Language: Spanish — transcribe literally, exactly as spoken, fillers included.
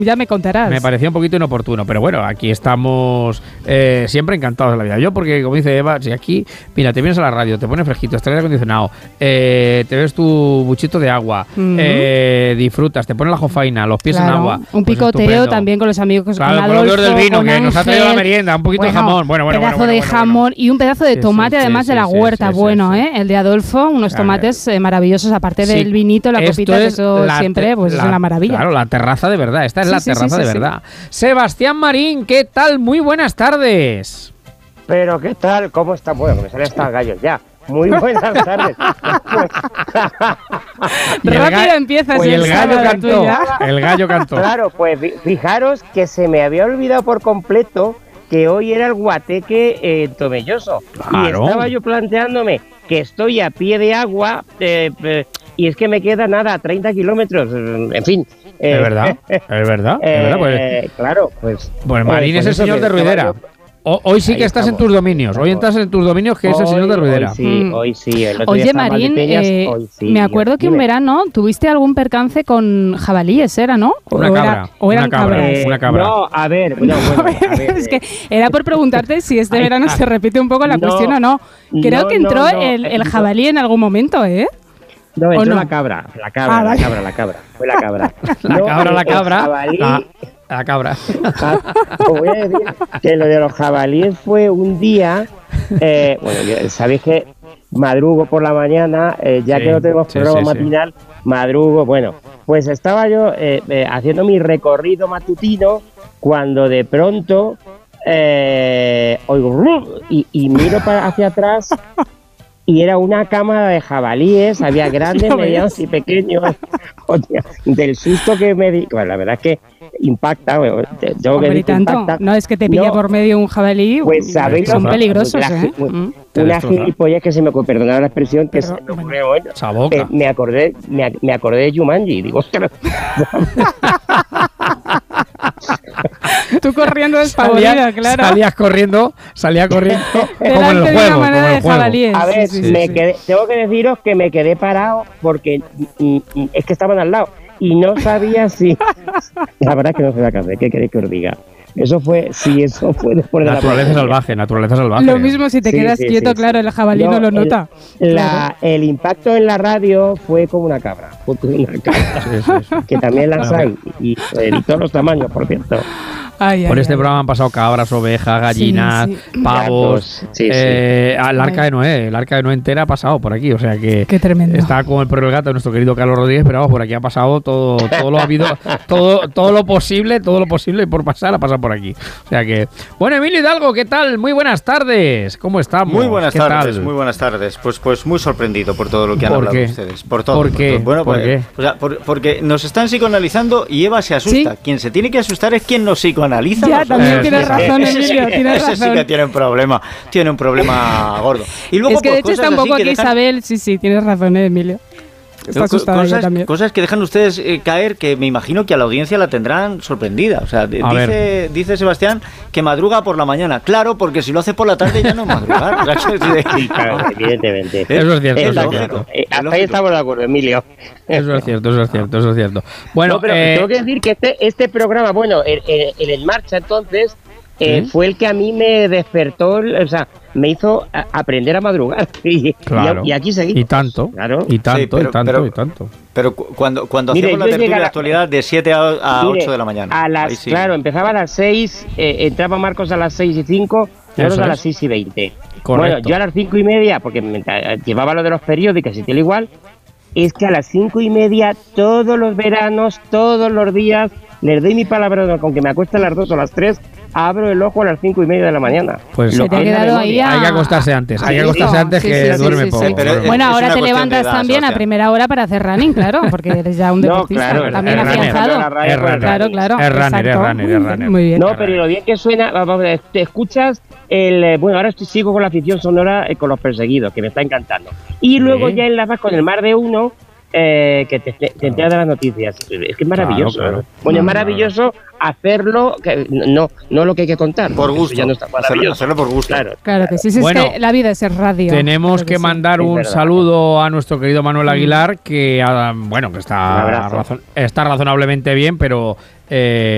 Ya me contarás. Me parecía un poquito inoportuno, pero bueno, aquí estamos eh, siempre encantados de la vida. Yo porque, como dice Eva, si aquí, mira, te vienes a la radio, te pones fresquito, estás aire acondicionado, eh, te ves tu buchito de agua, uh-huh. eh, disfrutas, te pones la jofaina, los pies claro, en agua. Un pues picoteo estupendo. También con los amigos, claro, con Adolfo, con los del vino, con que Ángel, nos ha traído la merienda, un poquito bueno, de jamón. Bueno, bueno, pedazo bueno, de bueno, jamón bueno. y un pedazo de tomate, sí, además sí, de la sí, huerta. sí, sí, bueno, sí, sí. ¿eh? El de Adolfo, unos claro. tomates eh, maravillosos, aparte sí, del vinito, la copita, que eso siempre pues, la, es una maravilla. Claro, la terraza de verdad. Esta es sí, la sí, terraza sí, de sí, verdad. Sí. Sebastián Marín, ¿qué tal? Muy buenas tardes. Pero, ¿qué tal? ¿Cómo está? Bueno, que me salen hasta gallos ya. Muy buenas tardes. Rápido empiezas. Pues el gallo cantó. El gallo cantó. Claro, pues fijaros que se me había olvidado por completo que hoy era el guateque eh, Tomelloso. Claro. Y estaba yo planteándome que estoy a pie de agua eh, eh, y es que me queda nada, treinta kilómetros. En fin. Eh, es verdad, es verdad. Eh, es verdad pues, claro, pues. Pues Marín eh, es pues el señor de Ruidera. O, hoy sí que estás estamos. en tus dominios. Hoy entras en tus dominios, que hoy, es el señor de Ruidera. Hoy sí, mm. hoy sí. El otro Oye, día Marín, Peñas, eh, hoy sí, me acuerdo que dime. un verano tuviste algún percance con jabalíes, ¿era, no? Una o cabra. Era, o eran una cabra. cabras. Eh, una cabra. No, a ver, no, bueno, a ver, es que era por preguntarte si este Ay, verano ay, se repite un poco la no, cuestión o no. Creo no, que entró no, no, el, el no. jabalí en algún momento, ¿eh? No, entró no? la cabra, la cabra, Ah, la vale. cabra, la cabra, fue la cabra. La No, cabra, el- la el cabra. jabalí- La, la cabra. Os voy a decir que lo de los jabalíes fue un día, eh, bueno, yo- sabéis que madrugo por la mañana, eh, ya Sí, que no tenemos sí, programa sí, sí. matinal, madrugo, bueno, pues estaba yo eh, eh, haciendo mi recorrido matutino cuando de pronto eh, oigo ¡rum! y, y miro para hacia atrás y era una cámara de jabalíes, había grandes, ¿Ya ves? medianos y pequeños. Hostia, del susto que me di, bueno, la verdad es que impacta, bueno, te- tengo que Hombre, y decir que tanto. impacta. No, es que te pilla No, por medio un jabalí. Pues sabéis son lo que- peligrosos, la- ¿eh? una- Mm. Te Una destroza. gilipollez que se me ocurrió, perdonad la expresión, que Pero, se me ocurrió hoy. Esa boca. Eh, me acordé, me, ac- me acordé de Jumanji, digo, ostras. Tú corriendo despavorida, Salías, claro. salías corriendo, salía corriendo como en Delante el de juego. una Como manada en de el juego. jabalíes. A ver, Sí, sí, me sí. quedé, tengo que deciros que me quedé parado porque mm, mm, es que estaban al lado y no sabía si. La verdad es que no sé qué hacer, ¿qué queréis que os diga? Eso fue, sí, eso fue después de la Naturaleza pandemia. salvaje, naturaleza salvaje. Lo mismo si te Sí, quedas sí, quieto, sí, claro, sí. el jabalí no, No, lo el- nota. La, el impacto en la radio fue como una cabra, fue como una cabra, Sí, sí, sí. que también las hay y, y de todos los tamaños, por cierto. Ay, ay, Por este ay. programa han pasado cabras, ovejas, gallinas, Sí, sí. pavos. Gatos, sí, sí. eh, El arca Ay. de Noé, el arca de Noé entera ha pasado por aquí. O sea que Qué tremendo. está con el perro y el gato nuestro querido Carlos Rodríguez, pero vamos, por aquí ha pasado todo, todo lo ha habido, todo, todo lo posible, todo lo posible por pasar ha pasado por aquí. O sea que, bueno, Emilio Hidalgo, ¿qué tal? Muy buenas tardes. ¿Cómo estamos? Muy buenas ¿Qué tardes, tal? muy buenas tardes. Pues, pues muy sorprendido por todo lo que han ¿Por hablado qué? ustedes. Por todo. ¿Por por qué? todo. Bueno, ¿Por pues, qué? o sea, por- porque nos están psicoanalizando y Eva se asusta. ¿Sí? Quien se tiene que asustar es quien nos psicoanaliza. Ya, nosotros. también Eh, tienes sí, razón, Ese sí Emilio, que- tienes ese sí razón. que tiene un problema, tiene un problema gordo. Y luego, Es que pues, de hecho está cosas un poco así aquí que dejan- Isabel. Sí, sí, tienes razón, eh, Emilio. Está Co- asustada ella cosas, también. cosas que dejan ustedes eh, caer que me imagino que a la audiencia la tendrán sorprendida. O sea, de- A dice, dice Sebastián que madruga por la mañana. Claro, porque si lo hace por la tarde ya no es madrugar. O sea, que- Sí, claro, evidentemente. Eso es cierto, Es eso es lógico. cierto. Eh, Es hasta ahí lógico. estamos de acuerdo, Emilio. Eso es cierto, eso es cierto, eso es cierto. Bueno, No, pero eh, tengo que decir que este, este programa, bueno, el, el, el En Marcha entonces, eh, ¿Sí? fue el que a mí me despertó, o sea, me hizo a- aprender a madrugar. Y, claro. y, y aquí seguimos. Y tanto, Claro. y tanto, Sí, pero- y tanto, pero- y tanto. Pero cu- cuando, cuando Mire, hacemos la yo tertulia de llegara- actualidad de siete a, a Mire, ocho de la mañana. A las, Ahí sí. Claro, empezaba a las seis, eh, entraba Marcos a las seis y cinco, Eso nosotros a es. las seis y veinte. Correcto. Bueno, yo a las cinco y media, porque me, eh, llevaba lo de los periódicos y tal igual, es que a las cinco y media, todos los veranos, todos los días, les doy mi palabra con que me acueste a las dos o a las tres, abro el ojo a las cinco y media de la mañana. Pues Lo Se te ha que es la quedado ahí memoria. a- hay que acostarse antes, hay que Sí, acostarse sí, antes sí, que sí, sí, duerme sí, poco. sí. Pero, duerme eh, Bueno, es ahora una te cuestión de levantas edad, también a Sebastián. primera hora para hacer running, claro, porque eres ya un No, deportista claro, también es runner. afianzado. La radio, Es runner. Claro, claro. Es runner, es exacto. runner, es runner. Muy bien. No, pero lo bien que suena, vamos a ver, te escuchas el, eh, bueno, ahora estoy, sigo con la afición sonora eh, con Los Perseguidos, que me está encantando. Y luego Sí. ya enlazas con el Mar de Uno, eh, que te, te, te enteras de las noticias. Es que es maravilloso. Claro, claro. ¿eh? Bueno, es Claro, maravilloso hacerlo, que, no, no lo que hay que contar. Por porque eso gusto. ya no está hacerlo, maravilloso. hacerlo por gusto. Claro. Claro que sí, sí, Bueno, es que la vida es ser radio. Tenemos Claro que sí. mandar Es un verdad. saludo a nuestro querido Manuel Aguilar, que ah, bueno, que Un está, abrazo. razon- está razonablemente bien, pero eh,